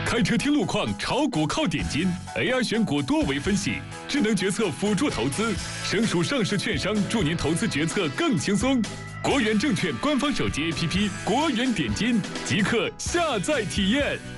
开车听路况，炒股靠点金 ，AI 选股多维分析，智能决策辅助投资，省属上市券商，助您投资决策更轻松。国元证券官方手机 APP 国元点金，即刻下载体验。